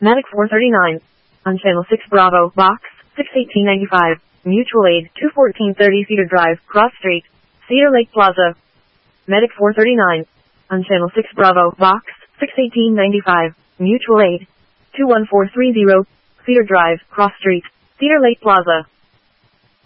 Medic 439. On Channel 6 Bravo, Box 61895. Mutual Aid 21430 Cedar Drive, Cross Street, Cedar Lake Plaza. Medic 439. On Channel 6 Bravo, Box 61895. Mutual Aid 21430 Cedar Drive, Cross Street, Cedar Lake Plaza.